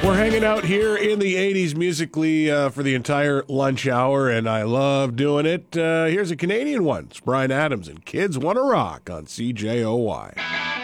We're hanging out here in the 80s musically for the entire lunch hour, and I love doing it. Here's a Canadian one. It's Bryan Adams and Kids Wanna Rock on CJOY.